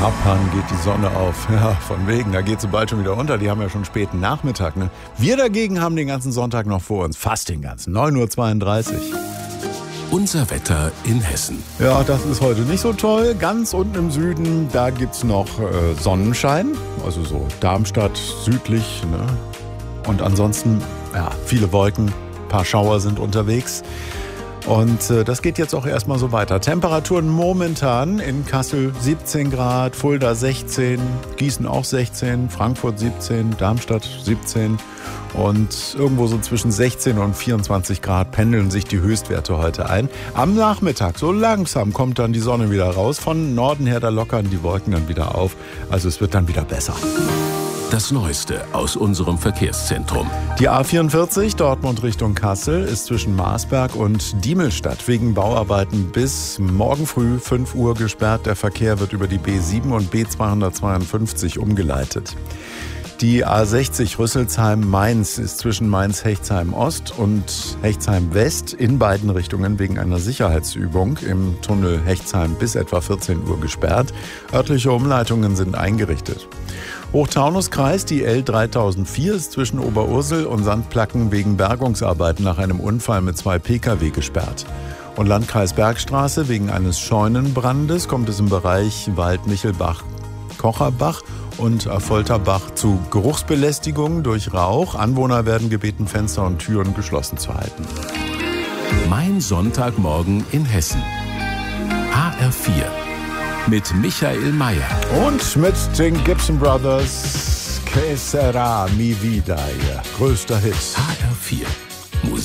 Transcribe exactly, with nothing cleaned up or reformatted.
Japan geht die Sonne auf. Ja, von wegen, da geht sie bald schon wieder unter. Die haben ja schon späten Nachmittag. Ne? Wir dagegen haben den ganzen Sonntag noch vor uns. Fast den ganzen. neun Uhr zweiunddreißig. Unser Wetter in Hessen. Ja, das ist heute nicht so toll. Ganz unten im Süden, da gibt's noch äh, Sonnenschein. Also so Darmstadt südlich. Ne? Und ansonsten, ja, viele Wolken. Ein paar Schauer sind unterwegs. Und äh, das geht jetzt auch erstmal so weiter. Temperaturen momentan in Kassel siebzehn Grad, Fulda sechzehn, Gießen auch sechzehn, Frankfurt siebzehn, Darmstadt siebzehn und irgendwo so zwischen sechzehn und vierundzwanzig Grad pendeln sich die Höchstwerte heute ein. Am Nachmittag so langsam kommt dann die Sonne wieder raus. Von Norden her, da lockern die Wolken dann wieder auf. Also es wird dann wieder besser. Das Neueste aus unserem Verkehrszentrum. Die A vierundvierzig Dortmund Richtung Kassel ist zwischen Marsberg und Diemelstadt wegen Bauarbeiten bis morgen früh fünf Uhr gesperrt. Der Verkehr wird über die B sieben und B zweihundertzweiundfünfzig umgeleitet. Die A sechzig Rüsselsheim-Mainz ist zwischen Mainz-Hechtsheim-Ost und Hechtsheim-West in beiden Richtungen wegen einer Sicherheitsübung im Tunnel Hechtsheim bis etwa vierzehn Uhr gesperrt. Örtliche Umleitungen sind eingerichtet. Hochtaunuskreis, die L dreitausendvier ist zwischen Oberursel und Sandplacken wegen Bergungsarbeiten nach einem Unfall mit zwei Pkw gesperrt. Und Landkreis Bergstraße wegen eines Scheunenbrandes kommt es im Bereich Wald-Michelbach-Kocherbach und Affolterbach zu Geruchsbelästigungen durch Rauch. Anwohner werden gebeten, Fenster und Türen geschlossen zu halten. Mein Sonntagmorgen in Hessen. H R vier. Mit Michael Mayer. Und mit den Gibson Brothers, Que sera mi vida, ihr größter Hit. H R vier.